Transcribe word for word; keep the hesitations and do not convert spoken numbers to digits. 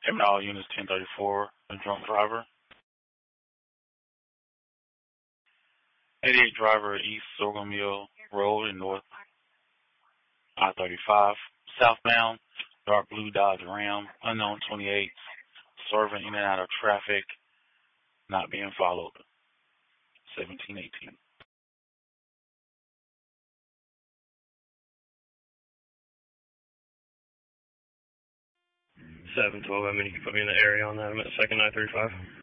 Having all units ten thirty-four, a drunk driver. eighty-eight driver East Sorghum Mill Road in North I thirty-five. Southbound, dark blue Dodge Ram, unknown twenty-eight, swerving in and out of traffic, not being followed. seventeen eighteen. seven twelve, I mean, you can put me in the area on that. I'm at second I thirty-five.